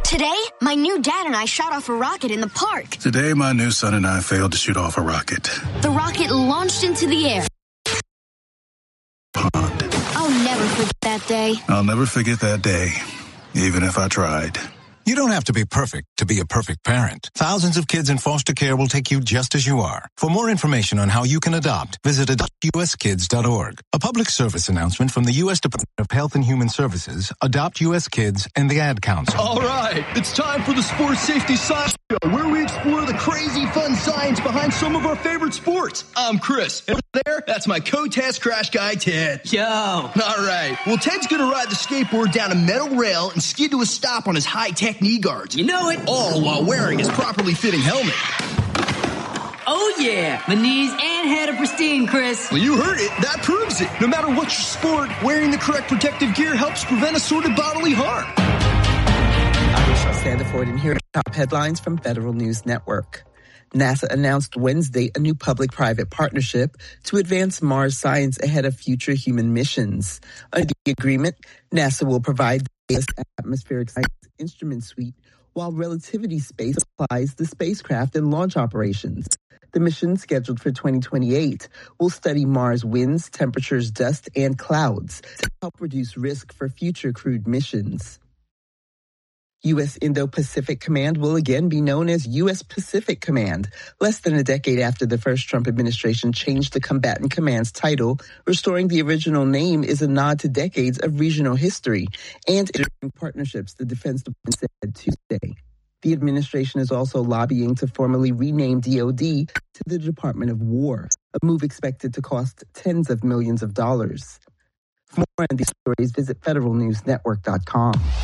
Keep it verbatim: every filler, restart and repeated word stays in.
Today, my new dad and I shot off a rocket in the park. Today, my new son and I failed to shoot off a rocket. The rocket launched into the air. Pond. I'll never forget that day. I'll never forget that day, even if I tried. You don't have to be perfect to be a perfect parent. Thousands of kids in foster care will take you just as you are. For more information on how you can adopt, visit adopt U S kids dot org. A public service announcement from the U S Department of Health and Human Services, Adopt U S Kids, and the Ad Council. All right, it's time for the Sports Safety Science Show, where we explore the crazy fun science behind some of our favorite sports. I'm Chris, and over there, that's my co-test crash guy, Ted. Yo. All right, well, Ted's gonna ride the skateboard down a metal rail and skid to a stop on his high-tech knee guards. You know it. All while wearing his properly fitting helmet. Oh, yeah. My knees and head are pristine, Chris. Well, you heard it. That proves it. No matter what your sport, wearing the correct protective gear helps prevent assorted bodily harm. I'm Michelle Sandiford, and here are top headlines from Federal News Network. NASA announced Wednesday a new public-private partnership to advance Mars science ahead of future human missions. Under the agreement, NASA will provide the atmospheric science instrument suite, while Relativity Space applies the spacecraft and launch operations. The mission, scheduled for twenty twenty-eight, will study Mars winds, temperatures, dust, and clouds to help reduce risk for future crewed missions. U S Indo-Pacific Command will again be known as U S Pacific Command, less than a decade after the first Trump administration changed the combatant command's title. Restoring the original name is a nod to decades of regional history and partnerships, the Defense Department said Tuesday. The administration is also lobbying to formally rename D O D to the Department of War, a move expected to cost tens of millions of dollars. For more on these stories, visit federal news network dot com.